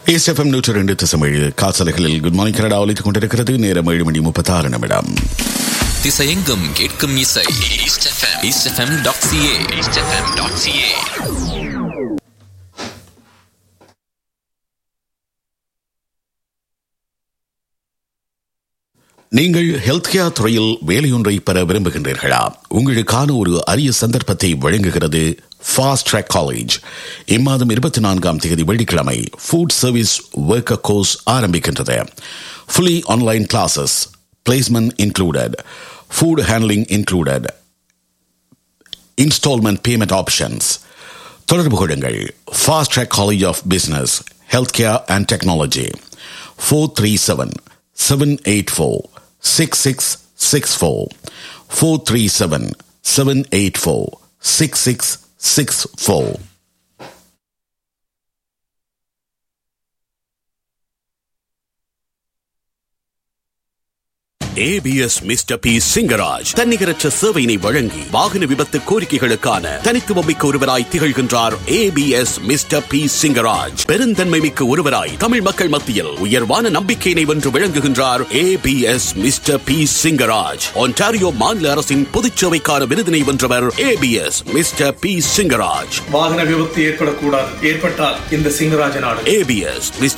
SFM 102.7 காசலைகளில் good morning Canada ஒலித்துக் கொண்டிருக்கிறது. நேரம் 7:36. திசையெங்கும் கேட்கும் இசை eastfm.ca. நீங்கள் ஹெல்த் கேர் துறையில் வேலையொன்றை பெற விரும்புகின்றீர்களா? உங்களுக்கான ஒரு அரிய சந்தர்ப்பத்தை வழங்குகிறது ஃபாஸ்ட் ட்ராக் காலேஜ். இம்மாதம் 24 வெள்ளிக்கிழமை food service worker course ஆரம்பிக்கின்றது. Fully online classes, placement included, food handling included, instalment payment options. தொடர்பு கொள்ளுங்கள். Fast track college of business, health care and technology. 437-784-6664. 437-784-6664. ABS mister B Singaraj தன்னிகரற்ற சேவையினை வழங்கி வாகன விபத்து கோரிக்கைகளுக்கான தனித்துவமிக்க ஒருவராய் திகழ்கின்றார். ABS மிஸ்டர் பி சிங்கராஜ் பெருந்தன்மை மிக்க ஒருவராய் தமிழ் மக்கள் மத்தியில் உயர்வான நம்பிக்கையினை வென்று விளங்குகின்றார். ABS mister B Singaraj Ontario மாநில அரசின் பொதுச்சேவைக்கான விருதினை வென்றவர். ABS mister B Singaraj. வாகன விபத்து ஏற்படக்கூடாது, ஏற்பட்டால் இந்த சிங்கராஜ நாடு. ABS